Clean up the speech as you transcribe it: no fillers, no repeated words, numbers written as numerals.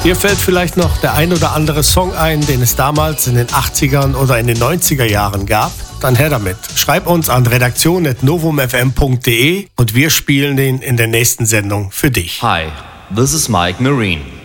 Dir fällt vielleicht noch der ein oder andere Song ein, den es damals in den 80ern oder in den 90er Jahren gab? Dann her damit. Schreib uns an redaktion@novumfm.de und wir spielen den in der nächsten Sendung für dich. Hi, this is Mike Marine.